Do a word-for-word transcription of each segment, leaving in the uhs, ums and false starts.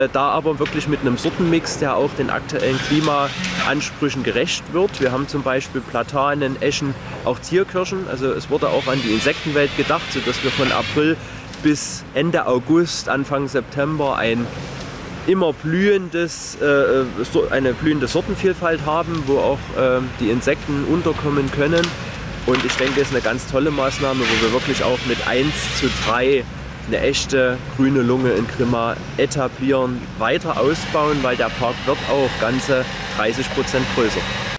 Da aber wirklich mit einem Sortenmix, der auch den aktuellen Klimaansprüchen gerecht wird. Wir haben zum Beispiel Platanen, Eschen, auch Zierkirschen. Also es wurde auch an die Insektenwelt gedacht, sodass wir von April bis Ende August, Anfang September ein immer blühendes, äh, eine blühende Sortenvielfalt haben, wo auch äh, die Insekten unterkommen können. Und ich denke, es ist eine ganz tolle Maßnahme, wo wir wirklich auch mit eins zu drei eine echte grüne Lunge in Grimma etablieren, weiter ausbauen, weil der Park wird auch ganze dreißig Prozent größer.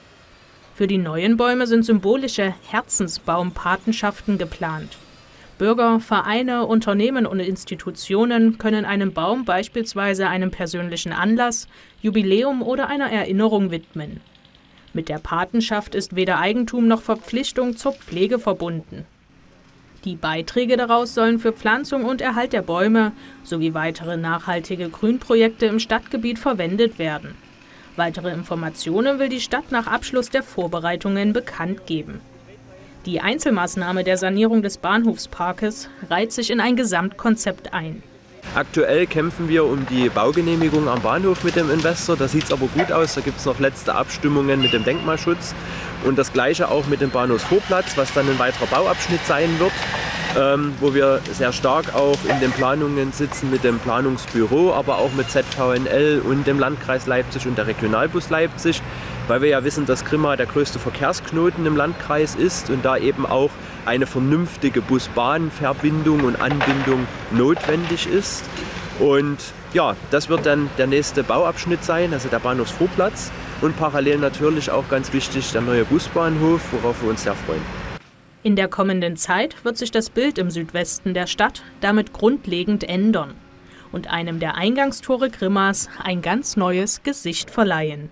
Für die neuen Bäume sind symbolische Herzensbaumpatenschaften geplant. Bürger, Vereine, Unternehmen und Institutionen können einem Baum beispielsweise einem persönlichen Anlass, Jubiläum oder einer Erinnerung widmen. Mit der Patenschaft ist weder Eigentum noch Verpflichtung zur Pflege verbunden. Die Beiträge daraus sollen für Pflanzung und Erhalt der Bäume sowie weitere nachhaltige Grünprojekte im Stadtgebiet verwendet werden. Weitere Informationen will die Stadt nach Abschluss der Vorbereitungen bekannt geben. Die Einzelmaßnahme der Sanierung des Bahnhofsparkes reiht sich in ein Gesamtkonzept ein. Aktuell kämpfen wir um die Baugenehmigung am Bahnhof mit dem Investor. Da sieht es aber gut aus. Da gibt es noch letzte Abstimmungen mit dem Denkmalschutz. Und das Gleiche auch mit dem Bahnhofsvorplatz, was dann ein weiterer Bauabschnitt sein wird, ähm, wo wir sehr stark auch in den Planungen sitzen mit dem Planungsbüro, aber auch mit Z V N L und dem Landkreis Leipzig und der Regionalbus Leipzig, weil wir ja wissen, dass Grimma der größte Verkehrsknoten im Landkreis ist und da eben auch eine vernünftige Bus-Bahn-Verbindung und Anbindung notwendig ist. Und ja, das wird dann der nächste Bauabschnitt sein, also der Bahnhofsvorplatz. Und parallel natürlich auch ganz wichtig der neue Busbahnhof, worauf wir uns sehr freuen. In der kommenden Zeit wird sich das Bild im Südwesten der Stadt damit grundlegend ändern und einem der Eingangstore Grimmas ein ganz neues Gesicht verleihen.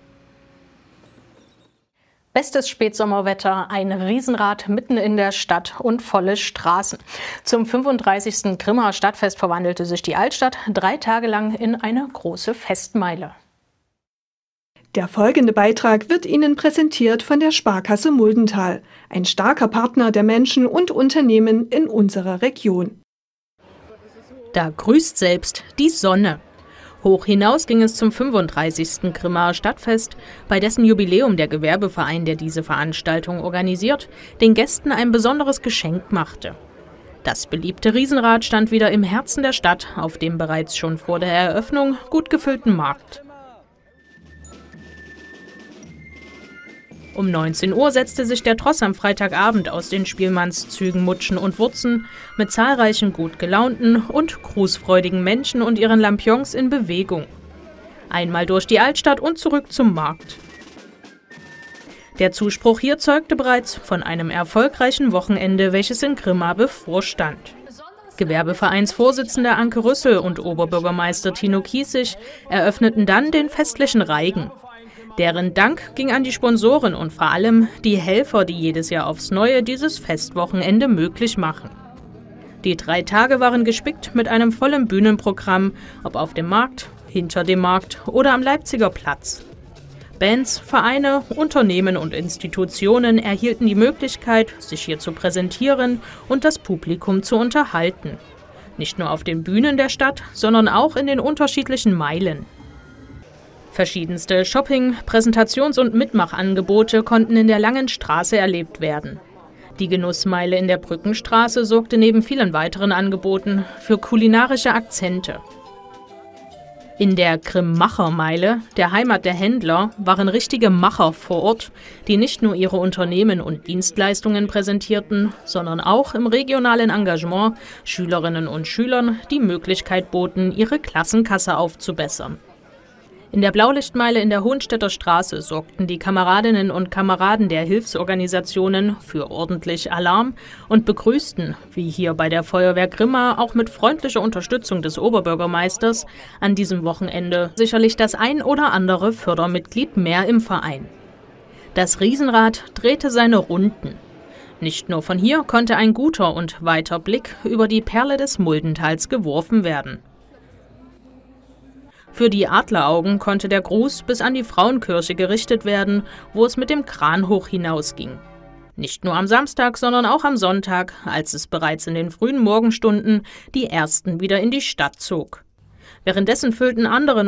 Bestes Spätsommerwetter, ein Riesenrad mitten in der Stadt und volle Straßen. Zum fünfunddreißigsten Grimmer Stadtfest verwandelte sich die Altstadt drei Tage lang in eine große Festmeile. Der folgende Beitrag wird Ihnen präsentiert von der Sparkasse Muldental, ein starker Partner der Menschen und Unternehmen in unserer Region. Da grüßt selbst die Sonne. Hoch hinaus ging es zum fünfunddreißigsten Grimmer Stadtfest, bei dessen Jubiläum der Gewerbeverein, der diese Veranstaltung organisiert, den Gästen ein besonderes Geschenk machte. Das beliebte Riesenrad stand wieder im Herzen der Stadt, auf dem bereits schon vor der Eröffnung gut gefüllten Markt. Um neunzehn Uhr setzte sich der Tross am Freitagabend aus den Spielmannszügen Mutschen und Wurzen mit zahlreichen gut gelaunten und grußfreudigen Menschen und ihren Lampions in Bewegung. Einmal durch die Altstadt und zurück zum Markt. Der Zuspruch hier zeugte bereits von einem erfolgreichen Wochenende, welches in Grimma bevorstand. Gewerbevereinsvorsitzender Anke Rüssel und Oberbürgermeister Tino Kiesig eröffneten dann den festlichen Reigen. Deren Dank ging an die Sponsoren und vor allem die Helfer, die jedes Jahr aufs Neue dieses Festwochenende möglich machen. Die drei Tage waren gespickt mit einem vollen Bühnenprogramm, ob auf dem Markt, hinter dem Markt oder am Leipziger Platz. Bands, Vereine, Unternehmen und Institutionen erhielten die Möglichkeit, sich hier zu präsentieren und das Publikum zu unterhalten. Nicht nur auf den Bühnen der Stadt, sondern auch in den unterschiedlichen Meilen. Verschiedenste Shopping-, Präsentations- und Mitmachangebote konnten in der Langen Straße erlebt werden. Die Genussmeile in der Brückenstraße sorgte neben vielen weiteren Angeboten für kulinarische Akzente. In der Grimm-Macher-Meile, der Heimat der Händler, waren richtige Macher vor Ort, die nicht nur ihre Unternehmen und Dienstleistungen präsentierten, sondern auch im regionalen Engagement Schülerinnen und Schülern die Möglichkeit boten, ihre Klassenkasse aufzubessern. In der Blaulichtmeile in der Hohenstädter Straße sorgten die Kameradinnen und Kameraden der Hilfsorganisationen für ordentlich Alarm und begrüßten, wie hier bei der Feuerwehr Grimma, auch mit freundlicher Unterstützung des Oberbürgermeisters, an diesem Wochenende sicherlich das ein oder andere Fördermitglied mehr im Verein. Das Riesenrad drehte seine Runden. Nicht nur von hier konnte ein guter und weiter Blick über die Perle des Muldentals geworfen werden. Für die Adleraugen konnte der Gruß bis an die Frauenkirche gerichtet werden, wo es mit dem Kran hoch hinausging. Nicht nur am Samstag, sondern auch am Sonntag, als es bereits in den frühen Morgenstunden die ersten wieder in die Stadt zog. Währenddessen füllten andere